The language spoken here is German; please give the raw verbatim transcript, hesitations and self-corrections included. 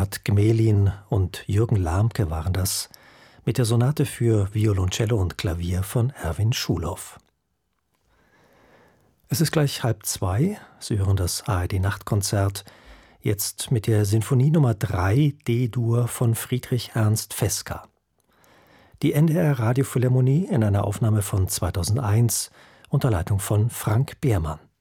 Bernhard Gmelin und Jürgen Lahmke waren das, mit der Sonate für Violoncello und Klavier von Erwin Schulhoff. Es ist gleich halb zwei, Sie hören das A R D-Nachtkonzert, jetzt mit der Sinfonie Nummer drei D-Dur von Friedrich Ernst Fesca. Die N D R-Radiophilharmonie in einer Aufnahme von zweitausendeins unter Leitung von Frank Behrmann.